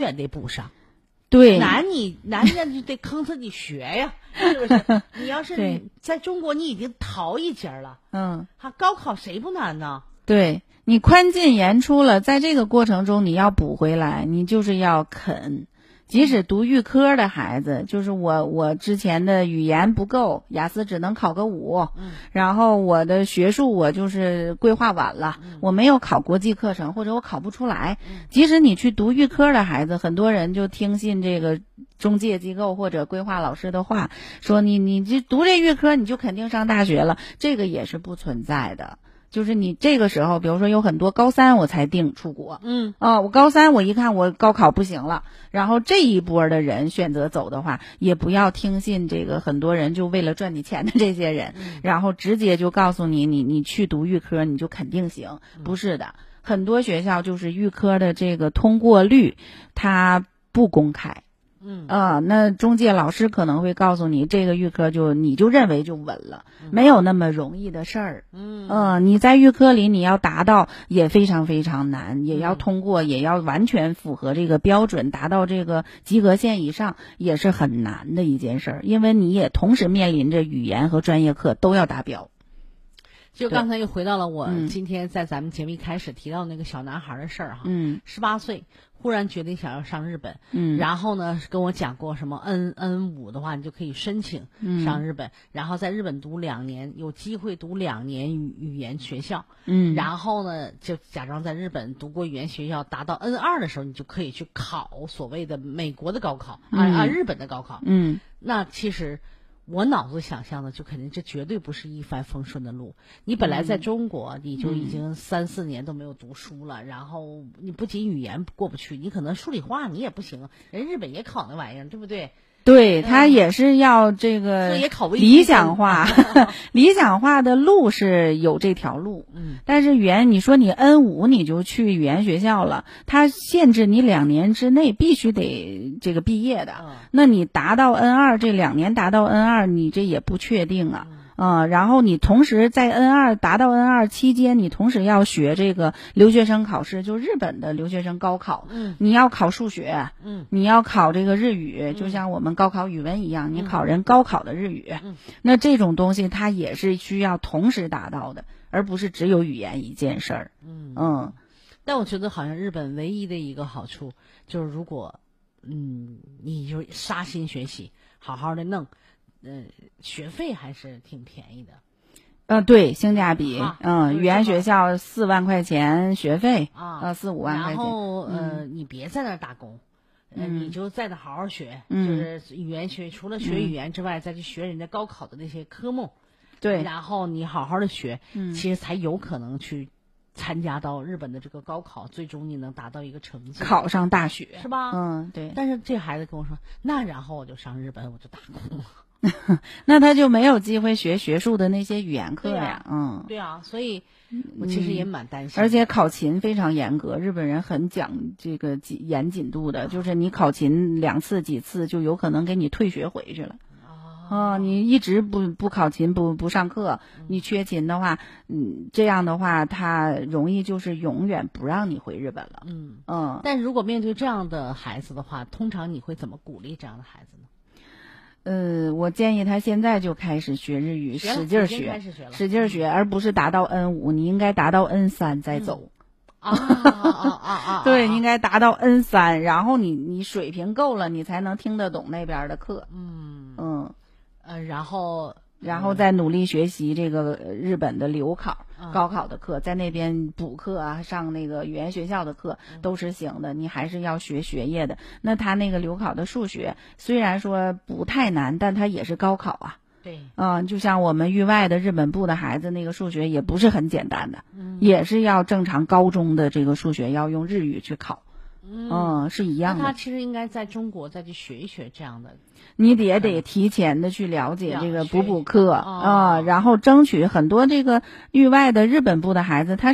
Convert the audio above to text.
远得补上。 对， 难家就得吭哧你学呀，是不是？你要是你在中国你已经逃一截了，高考谁不难呢？ 对，你宽进严出了，在这个过程中你要补回来，你就是要肯。即使读预科的孩子，就是我之前的语言不够，雅思只能考个5，然后我的学术我就是规划晚了，我没有考国际课程，或者我考不出来。即使你去读预科的孩子，很多人就听信这个中介机构或者规划老师的话，说你这读这预科你就肯定上大学了，这个也是不存在的。就是你这个时候，比如说有很多高3我才定出国，我高3我一看我高考不行了，然后这一波的人选择走的话，也不要听信这个很多人就为了赚你钱的这些人，然后直接就告诉你去读预科你就肯定行，不是的，很多学校就是预科的这个通过率它不公开。那中介老师可能会告诉你，这个预科你就认为就稳了，没有那么容易的事儿。你在预科里你要达到也非常非常难，也要通过，也要完全符合这个标准，达到这个及格线以上，也是很难的一件事儿，因为你也同时面临着语言和专业课都要达标。 就刚才又回到了我今天在咱们节目一开始提到那个小男孩的事儿哈，18岁忽然决定想要上日本，然后呢跟我讲过什么 N5的话，你就可以申请上日本，然后在日本读2年，有机会读2年语言学校，然后呢就假装在日本读过语言学校，达到 N2的时候，你就可以去考所谓的美国的高考，日本的高考，那其实。我脑子想象的就肯定这绝对不是一帆风顺的路。你本来在中国，你就已经3、4年都没有读书了，然后你不仅语言过不去，你可能数理化你也不行，人日本也考那玩意儿，对不对？ 对，他也是要这个理想化，理想化的路是有这条路。但是语言，你说你 N5 你就去语言学校了，他限制你2年之内必须得这个毕业的。那你达到 N2，这2年达到 N2，你这也不确定啊。然后你同时在 N2 达到 N2 期间，你同时要学这个留学生考试，就日本的留学生高考，你要考数学，你要考这个日语，就像我们高考语文一样，你考人高考的日语，那这种东西它也是需要同时达到的，而不是只有语言一件事儿。 但我觉得好像日本唯一的一个好处就是，如果你就杀心学习，好好的弄。学费还是挺便宜的。 对，性价比。语言学校4万块钱学费4、5万块钱。 然后你别在那儿打工，你就在那好好学，就是语言学，除了学语言之外，再去学人家高考的那些科目。 对， 然后你好好的学，其实才有可能去参加到日本的这个高考，最终你能达到一个成绩， 考上大学， 是吧？ 对。 但是这孩子跟我说，那然后我就上日本，我就打工了。 那他就没有机会学学术的那些语言课呀。 对啊，所以我其实也蛮担心。 而且考勤非常严格，日本人很讲这个严谨度的，就是你考勤2次几次，就有可能给你退学回去了。你一直不考勤不上课，你缺勤的话，这样的话他容易就是永远不让你回日本了。 但如果面对这样的孩子的话，通常你会怎么鼓励这样的孩子呢？ 我建议他现在就开始学日语，使劲学，而不是达到 N5，你应该达到 N3 再走。对，应该达到 N3，然后你水平够了，你才能听得懂那边的课。然后再努力学习这个日本的留考、高考的课，在那边补课啊，上那个语言学校的课都是行的。你还是要学学业的。那他那个留考的数学虽然说不太难，但他也是高考啊。 对， 就像我们域外的日本部的孩子，那个数学也不是很简单的，也是要正常高中的这个数学要用日语去考。是一样的。 那他其实应该在中国再去学一学这样的， 你得提前的去了解这个补课然后争取很多这个域外的日本部的孩子，他